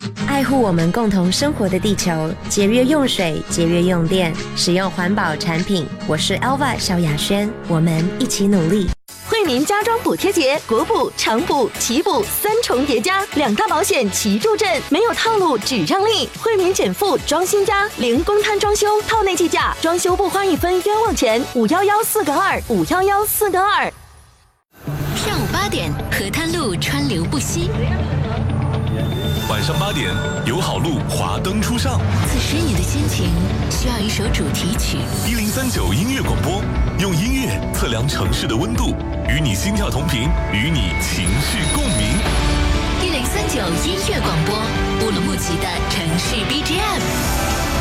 爱护我们共同生活的地球，节约用水，节约用电，使用环保产品。我是 Elva 萧亚轩，我们一起努力。 惠民家装补贴节，国补、长补、奇补三重叠加，2大保险齐助阵，没有套路只让利。惠民减负装新家，零公摊装修，套内计价，装修不花1分冤枉钱。511-4个2，511-4个2。 上午8点，河滩路川流不息。 晚上8点，友好路华灯初上。 此时你的心情需要一首主题曲。 1039音乐广播，用音乐测量城市的温度，与你心跳同频，与你情绪共鸣。 1039音乐广播，乌鲁木齐的城市 BGM。